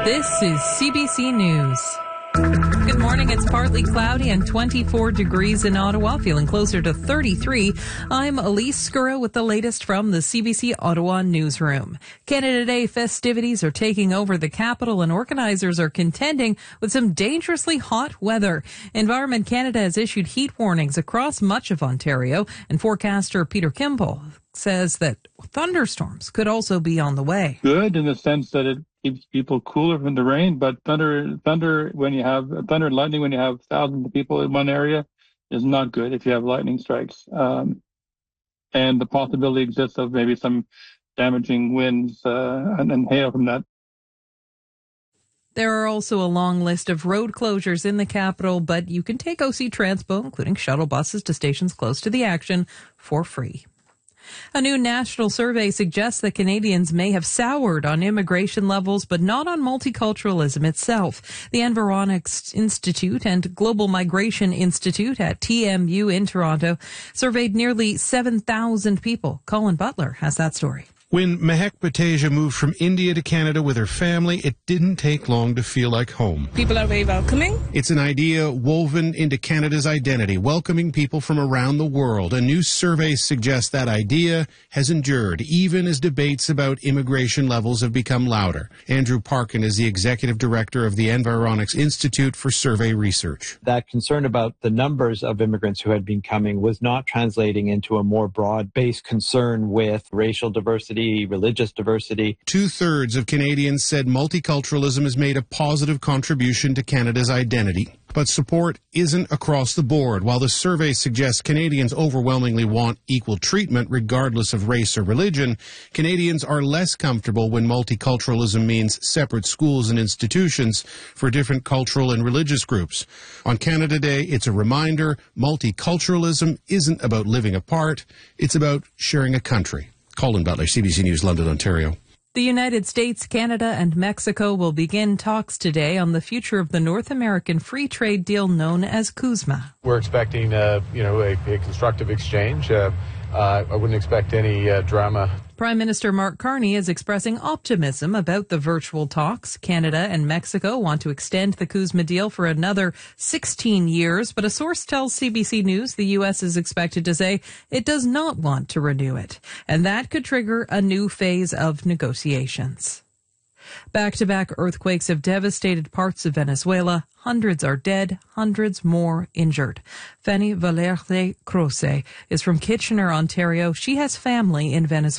This is CBC News. Good morning. It's partly cloudy and 24 degrees in Ottawa, feeling closer to 33. I'm Elise Skura with the latest from the CBC Ottawa newsroom. Canada Day festivities are taking over the capital and organizers are contending with some dangerously hot weather. Environment Canada has issued heat warnings across much of Ontario, and forecaster Peter Kimball says that thunderstorms could also be on the way. Good in the sense that it keeps people cooler from the rain, but thunder and lightning when you have thousands of people in one area is not good if you have lightning strikes. And the possibility exists of maybe some damaging winds and hail from that. There are also a long list of road closures in the capital, but you can take OC Transpo, including shuttle buses, to stations close to the action for free. A new national survey suggests that Canadians may have soured on immigration levels, but not on multiculturalism itself. The Environics Institute and Global Migration Institute at TMU in Toronto surveyed nearly 7,000 people. Colin Butler has that story. When Mehek Bateja moved from India to Canada with her family, it didn't take long to feel like home. People are very welcoming. It's an idea woven into Canada's identity, welcoming people from around the world. A new survey suggests that idea has endured, even as debates about immigration levels have become louder. Andrew Parkin is the executive director of the Environics Institute for Survey Research. That concern about the numbers of immigrants who had been coming was not translating into a more broad-based concern with racial diversity, religious diversity. 2/3 of Canadians said multiculturalism has made a positive contribution to Canada's identity. But support isn't across the board. While the survey suggests Canadians overwhelmingly want equal treatment regardless of race or religion, Canadians are less comfortable when multiculturalism means separate schools and institutions for different cultural and religious groups. On Canada Day, it's a reminder multiculturalism isn't about living apart, it's about sharing a country. Colin Butler, CBC News, London, Ontario. The United States, Canada, and Mexico will begin talks today on the future of the North American free trade deal known as CUSMA. We're expecting, a constructive exchange. I wouldn't expect any drama. Prime Minister Mark Carney is expressing optimism about the virtual talks. Canada and Mexico want to extend the CUSMA deal for another 16 years, but a source tells CBC News the U.S. is expected to say it does not want to renew it, and that could trigger a new phase of negotiations. Back-to-back earthquakes have devastated parts of Venezuela. Hundreds are dead, hundreds more injured. Fanny Valerde Croce is from Kitchener, Ontario. She has family in Venezuela.